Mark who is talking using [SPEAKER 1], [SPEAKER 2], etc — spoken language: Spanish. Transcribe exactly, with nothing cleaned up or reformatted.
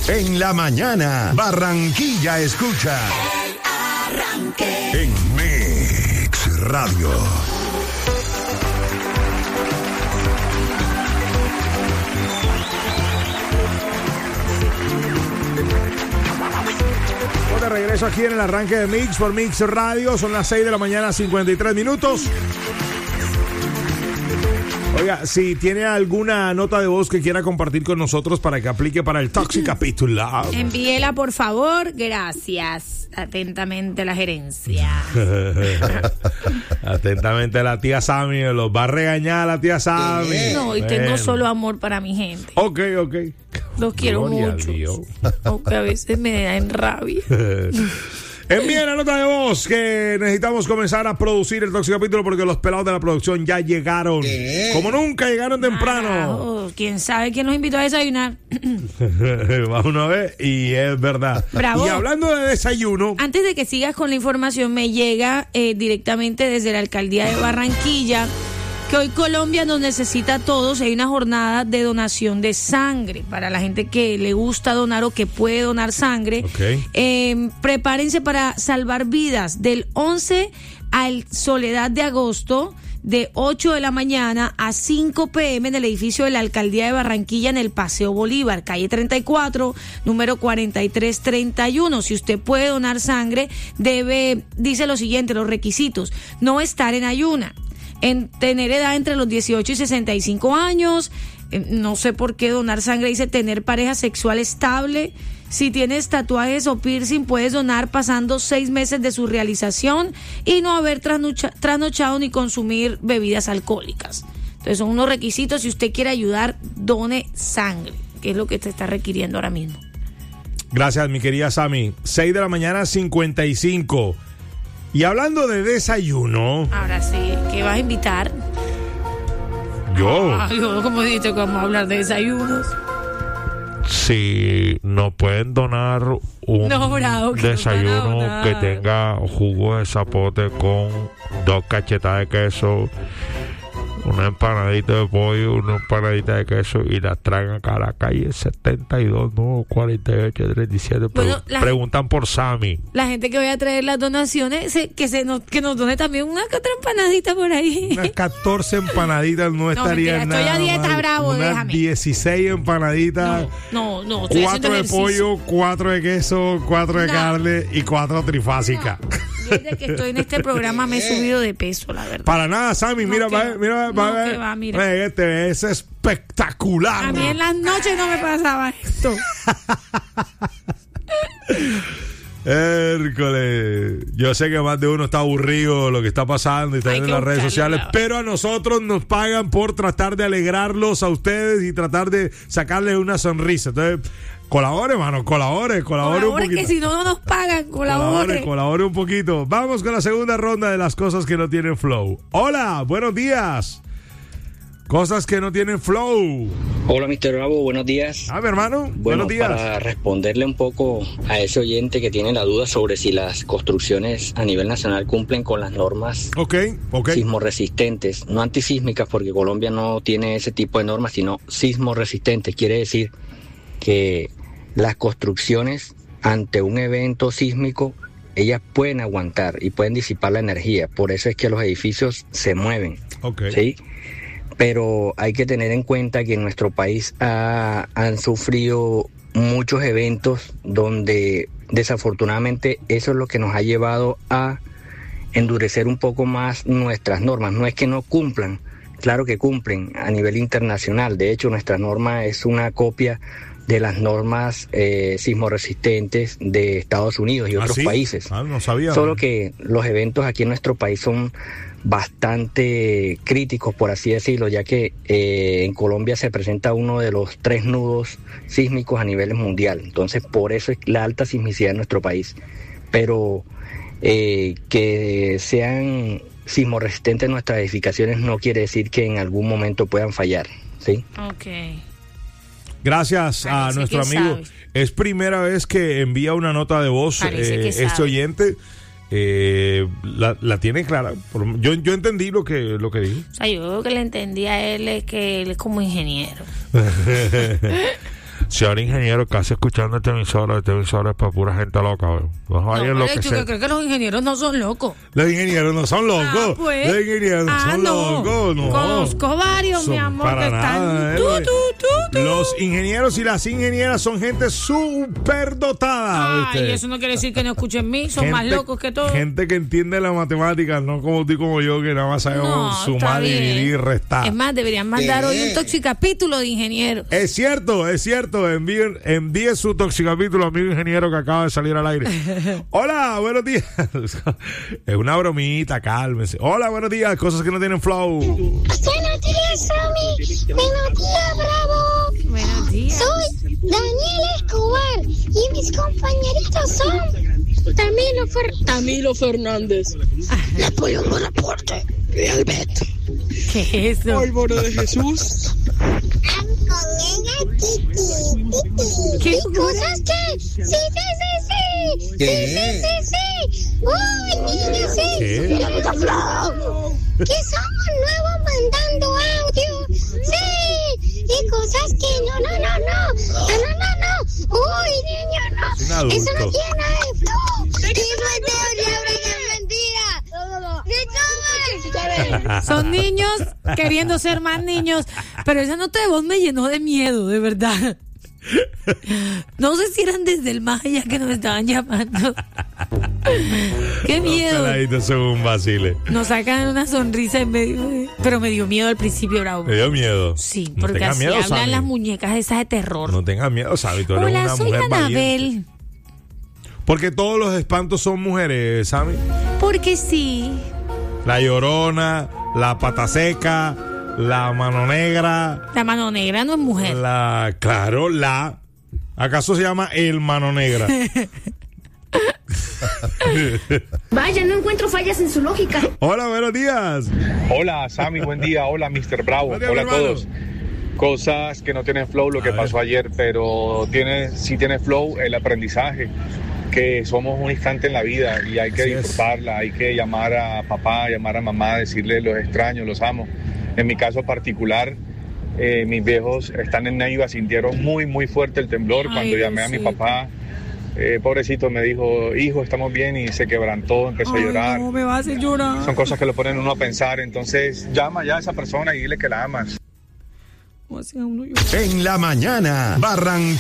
[SPEAKER 1] En la mañana, Barranquilla escucha
[SPEAKER 2] El Arranque
[SPEAKER 1] en Mix Radio.
[SPEAKER 3] De regreso aquí en el arranque de Mix por Mix Radio. Son las seis de la mañana, cincuenta y tres minutos. Oiga, si tiene alguna nota de voz que quiera compartir con nosotros para que aplique para el Toxic Capítulo,
[SPEAKER 4] envíela, por favor. Gracias. Atentamente la gerencia.
[SPEAKER 3] Atentamente la tía Sammy. Los va a regañar la tía Sammy.
[SPEAKER 4] No, y tengo
[SPEAKER 3] Bueno.
[SPEAKER 4] solo amor para mi gente.
[SPEAKER 3] Ok, ok.
[SPEAKER 4] Los quiero
[SPEAKER 3] Gloria a
[SPEAKER 4] mucho.
[SPEAKER 3] Dios.
[SPEAKER 4] Aunque a veces me da en rabia.
[SPEAKER 3] Envíen la nota de voz que necesitamos comenzar a producir el Toxic Capítulo porque los pelados de la producción ya llegaron.
[SPEAKER 2] ¿Qué?
[SPEAKER 3] Como nunca llegaron temprano.
[SPEAKER 4] Carajo, ¿quién sabe quién nos invitó a desayunar?
[SPEAKER 3] Va una vez y es verdad.
[SPEAKER 4] Bravo.
[SPEAKER 3] Y hablando de desayuno,
[SPEAKER 4] Antes de que sigas con la información, me llega eh, directamente desde la alcaldía de Barranquilla que hoy Colombia nos necesita a todos. Hay una jornada de donación de sangre para la gente que le gusta donar o que puede donar sangre.
[SPEAKER 3] Ok.
[SPEAKER 4] Eh, prepárense para salvar vidas del once al Soledad de agosto, de ocho de la mañana a cinco p.m. en el edificio de la alcaldía de Barranquilla en el Paseo Bolívar, calle treinta y cuatro, número cuarenta y tres treinta y uno. Si usted puede donar sangre, debe, dice lo siguiente, los requisitos: no estar en ayuna, en tener edad entre los dieciocho y sesenta y cinco años, eh, no sé por qué donar sangre dice tener pareja sexual estable. Si tienes tatuajes o piercing, puedes donar pasando seis meses de su realización y no haber trasnocha, trasnochado ni consumir bebidas alcohólicas. Entonces son unos requisitos. Si usted quiere ayudar, done sangre, que es lo que te está requiriendo ahora mismo.
[SPEAKER 3] gracias mi querida Sammy. seis de la mañana, cincuenta y cinco. Y hablando de desayuno,
[SPEAKER 4] Ahora sí, ¿qué vas a invitar?
[SPEAKER 3] yo,
[SPEAKER 4] Ah, yo, como dijiste, que vamos a hablar de desayunos.
[SPEAKER 5] si nos pueden donar un
[SPEAKER 4] No, bravo, que nos van a
[SPEAKER 5] desayuno
[SPEAKER 4] donar.
[SPEAKER 5] que tenga jugo de zapote con dos cachetadas de queso, una empanadita de pollo, una empanadita de queso y las traen acá a la calle setenta y dos, no, cuarenta y ocho, treinta y siete.
[SPEAKER 4] Bueno,
[SPEAKER 5] Pregu-
[SPEAKER 4] la-
[SPEAKER 5] preguntan por Sammy.
[SPEAKER 4] La gente que vaya a traer las donaciones, se- que se nos, que nos done también una que otra empanadita por ahí.
[SPEAKER 3] unas catorce empanaditas no estaría
[SPEAKER 4] mentira, estoy
[SPEAKER 3] nada
[SPEAKER 4] a dieta,
[SPEAKER 3] mal.
[SPEAKER 4] bravo,
[SPEAKER 3] Unas
[SPEAKER 4] déjame.
[SPEAKER 3] dieciséis empanaditas,
[SPEAKER 4] No, no, estoy
[SPEAKER 3] cuatro
[SPEAKER 4] haciendo
[SPEAKER 3] de
[SPEAKER 4] ejercicio.
[SPEAKER 3] pollo, cuatro de queso, cuatro de
[SPEAKER 4] No.
[SPEAKER 3] carne y cuatro trifásicas.
[SPEAKER 4] Desde que estoy en este programa me he subido de peso, la verdad.
[SPEAKER 3] Para nada, Sammy,
[SPEAKER 4] No,
[SPEAKER 3] mira,
[SPEAKER 4] que
[SPEAKER 3] va,
[SPEAKER 4] va.
[SPEAKER 3] mira,
[SPEAKER 4] No,
[SPEAKER 3] va,
[SPEAKER 4] que va, mira.
[SPEAKER 3] Ve, este es espectacular.
[SPEAKER 4] A mí en las noches no me pasaba esto.
[SPEAKER 3] Hércules, yo sé que más de uno está aburrido de lo que está pasando y está
[SPEAKER 4] Hay
[SPEAKER 3] viendo
[SPEAKER 4] que
[SPEAKER 3] en las redes
[SPEAKER 4] buscarle
[SPEAKER 3] sociales,
[SPEAKER 4] la-
[SPEAKER 3] pero a nosotros nos pagan por tratar de alegrarlos a ustedes y tratar de sacarles una sonrisa. Entonces, colabore, hermano, colabore, colabore,
[SPEAKER 4] Colabore,
[SPEAKER 3] un poquito.
[SPEAKER 4] que si no, no nos pagan.
[SPEAKER 3] Colabore,
[SPEAKER 4] Colabore.
[SPEAKER 3] colabore un poquito. Vamos con la segunda ronda de las cosas que no tienen flow. Hola, buenos días. Cosas que no tienen flow.
[SPEAKER 6] Hola, mister Bravo, buenos días.
[SPEAKER 3] Ah, mi hermano,
[SPEAKER 6] Bueno,
[SPEAKER 3] buenos días.
[SPEAKER 6] para responderle un poco a ese oyente que tiene la duda sobre si las construcciones a nivel nacional cumplen con las normas
[SPEAKER 3] Ok, ok.
[SPEAKER 6] sismoresistentes, no antisísmicas, porque Colombia no tiene ese tipo de normas, sino sismoresistentes. Quiere decir que las construcciones ante un evento sísmico, ellas pueden aguantar y pueden disipar la energía. Por eso es que los edificios se mueven.
[SPEAKER 3] Ok.
[SPEAKER 6] ¿Sí? Pero hay que tener en cuenta que en nuestro país ha- han sufrido muchos eventos donde desafortunadamente eso es lo que nos ha llevado a endurecer un poco más nuestras normas. No es que no cumplan, claro que cumplen a nivel internacional. De hecho, nuestra norma es una copia de las normas eh, sismoresistentes de Estados Unidos y
[SPEAKER 3] ¿Ah,
[SPEAKER 6] otros
[SPEAKER 3] sí?
[SPEAKER 6] países.
[SPEAKER 3] Ah, no sabía.
[SPEAKER 6] Solo que los eventos aquí en nuestro país son bastante críticos, por así decirlo, ya que eh, en Colombia se presenta uno de los tres nudos sísmicos a nivel mundial. Entonces, por eso es la alta sismicidad en nuestro país. Pero eh, que sean sismoresistentes nuestras edificaciones no quiere decir que en algún momento puedan fallar, ¿sí?
[SPEAKER 4] Ok.
[SPEAKER 3] Gracias a
[SPEAKER 4] Parece
[SPEAKER 3] nuestro
[SPEAKER 4] que
[SPEAKER 3] amigo.
[SPEAKER 4] sabe.
[SPEAKER 3] Es primera vez que envía una nota de voz
[SPEAKER 4] Parece
[SPEAKER 3] eh,
[SPEAKER 4] que
[SPEAKER 3] este
[SPEAKER 4] sabe.
[SPEAKER 3] oyente. Eh, la, la tiene clara. Por- yo, yo entendí lo que, lo que dijo.
[SPEAKER 4] O sea, yo lo que le entendí a él es que él es como ingeniero.
[SPEAKER 5] Señor ingeniero, casi escuchando esta emisora, esta emisora es para pura gente loca, güey. No
[SPEAKER 4] No,
[SPEAKER 5] vayan lo
[SPEAKER 4] pero
[SPEAKER 5] que
[SPEAKER 4] yo
[SPEAKER 5] sea.
[SPEAKER 4] creo que los ingenieros no son locos.
[SPEAKER 3] Los ingenieros no son locos.
[SPEAKER 4] Ah, pues.
[SPEAKER 3] Los ingenieros no
[SPEAKER 4] Ah,
[SPEAKER 3] son
[SPEAKER 4] no.
[SPEAKER 3] locos. No.
[SPEAKER 4] Conozco varios,
[SPEAKER 3] Son
[SPEAKER 4] mi amor,
[SPEAKER 3] para
[SPEAKER 4] que están.
[SPEAKER 3] nada,
[SPEAKER 4] Tú,
[SPEAKER 3] eh.
[SPEAKER 4] tú, tú, tú.
[SPEAKER 3] Los ingenieros y las ingenieras son gente súper dotada.
[SPEAKER 4] Ay, eso no quiere decir que no escuchen mí, son más locos que todos.
[SPEAKER 3] Gente que entiende las matemáticas, no como tú y como yo, que nada más sabemos
[SPEAKER 4] No, está
[SPEAKER 3] sumar,
[SPEAKER 4] bien.
[SPEAKER 3] dividir, restar.
[SPEAKER 4] Es más, deberían mandar hoy un toxicapítulo de ingenieros.
[SPEAKER 3] Es cierto, es cierto. Envíen, envíe su toxicapítulo, amigo ingeniero que acaba de salir al aire. Hola, buenos días. Es una bromita, cálmese. Hola, buenos días. Cosas que no tienen flow.
[SPEAKER 7] Buenos días, Sammy. Buenos días, Bravo.
[SPEAKER 4] Buenos días.
[SPEAKER 7] Soy Daniel Escobar y mis compañeritos son Tamilo, Fer- Tamilo Fernández, Napoleón Bonaparte y Alberto.
[SPEAKER 4] ¿Qué es eso?
[SPEAKER 7] Álvaro de Jesús. Con ella, Titi, Titi.
[SPEAKER 4] ¿Qué
[SPEAKER 7] Y cosas que... Sí, sí, sí, sí. Sí, sí, sí, sí. Uy, niña, sí.
[SPEAKER 3] ¿Qué?
[SPEAKER 7] Mira, puta flow. Que somos nuevos mandando audio. Sí. Y cosas que no, no, no, no. No, no, no, no. Uy, niño, no.
[SPEAKER 3] Es un adulto.
[SPEAKER 7] Eso no tiene nada de flow. Y Mateo, siempre que es mentira. Sí, toma.
[SPEAKER 4] Son niños queriendo ser más niños, pero esa nota de voz me llenó de miedo, de verdad. No sé si eran desde el más allá que nos estaban llamando. Qué miedo.
[SPEAKER 3] Los peladitos son un vacile.
[SPEAKER 4] Nos sacan una sonrisa en medio de... Pero me dio miedo al principio, Bravo.
[SPEAKER 3] Me dio miedo.
[SPEAKER 4] Sí,
[SPEAKER 3] No
[SPEAKER 4] porque
[SPEAKER 3] tengas
[SPEAKER 4] así
[SPEAKER 3] miedo,
[SPEAKER 4] hablan
[SPEAKER 3] Sammy.
[SPEAKER 4] las muñecas esas de terror.
[SPEAKER 3] No tengas miedo, Sammy. Tú eres
[SPEAKER 4] Hola,
[SPEAKER 3] una
[SPEAKER 4] soy
[SPEAKER 3] mujer valiente.
[SPEAKER 4] Anabel.
[SPEAKER 3] Porque todos los espantos son mujeres, Sammy.
[SPEAKER 4] Porque sí.
[SPEAKER 3] La Llorona, la Pata Seca, la Mano Negra,
[SPEAKER 4] La mano negra no es mujer.
[SPEAKER 3] la... Claro, la... ¿Acaso se llama el Mano Negra?
[SPEAKER 7] Vaya, no encuentro fallas en su lógica.
[SPEAKER 3] Hola, buenos días.
[SPEAKER 8] Hola, Sammy, buen día. Hola, mister Bravo.
[SPEAKER 3] Buen día,
[SPEAKER 8] Hola a
[SPEAKER 3] mi hermano.
[SPEAKER 8] todos. Cosas que no tienen flow, lo que
[SPEAKER 3] A ver.
[SPEAKER 8] pasó ayer, pero tiene, sí tiene flow el aprendizaje, que somos un instante en la vida y hay que
[SPEAKER 3] Así es.
[SPEAKER 8] disfrutarla, hay que llamar a papá, llamar a mamá, decirle los extraño, los amo. En mi caso particular, eh, mis viejos están en Neiva, sintieron muy, muy fuerte el temblor.
[SPEAKER 4] Ay,
[SPEAKER 8] Cuando llamé a mi
[SPEAKER 4] Diosito.
[SPEAKER 8] papá, eh, pobrecito, me dijo, hijo, estamos bien, y se quebrantó, empezó a
[SPEAKER 4] Ay,
[SPEAKER 8] llorar.
[SPEAKER 4] no, me va a hacer llorar.
[SPEAKER 8] Son cosas que lo ponen uno a pensar, entonces llama ya a esa persona y dile que la amas.
[SPEAKER 4] ¿Cómo hacía uno llorar?
[SPEAKER 1] En la mañana, Barranquilla.